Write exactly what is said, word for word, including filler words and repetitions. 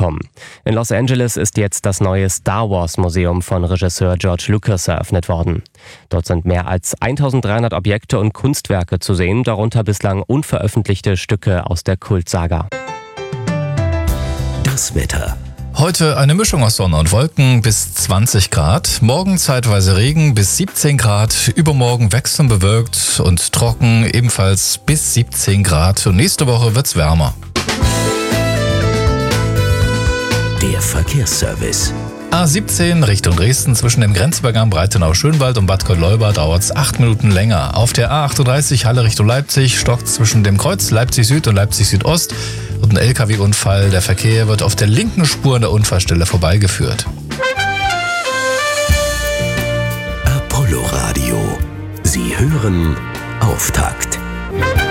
kommen. In Los Angeles ist jetzt das neue Star Wars Museum von Regisseur George Lucas eröffnet worden. Dort sind mehr als eintausenddreihundert Objekte und Kunstwerke zu sehen, darunter bislang unveröffentlichte Stücke aus der Kultsaga. Das Wetter. Heute eine Mischung aus Sonne und Wolken bis zwanzig Grad. Morgen zeitweise Regen bis siebzehn Grad. Übermorgen wechselnd bewölkt und trocken ebenfalls bis siebzehn Grad. Und nächste Woche wird's wärmer. Der Verkehrsservice. A siebzehn Richtung Dresden zwischen dem Grenzübergang Breitenau-Schönwald und Bad Gottleuba dauert es acht Minuten länger. Auf der A achtunddreißig Halle Richtung Leipzig stockt zwischen dem Kreuz Leipzig Süd und Leipzig Südost und ein L K W-Unfall. Der Verkehr wird auf der linken Spur an der Unfallstelle vorbeigeführt. Apollo Radio. Sie hören Auftakt.